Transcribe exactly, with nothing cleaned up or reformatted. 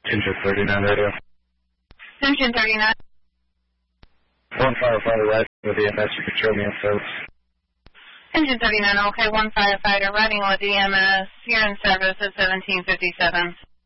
Engine thirty-nine radio. Engine thirty-nine. One firefighter riding with E M S, you can show me in service. Engine thirty-nine, okay, one firefighter riding with E M S. You're in service at seventeen fifty-seven.